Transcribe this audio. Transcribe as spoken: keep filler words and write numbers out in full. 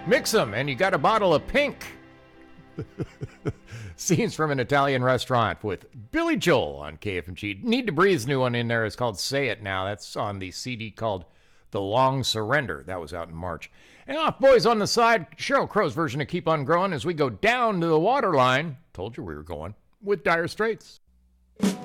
Mix them, and you got a bottle of pink. Scenes from an Italian restaurant with Billy Joel on K F M G. Need to Breathe's new one in there is called Say It Now. That's on the C D called The Long Surrender. That was out in March. And Off Boys on the Side, Sheryl Crow's version of Keep On Growing as we go down to the waterline. Told you we were going with Dire Straits.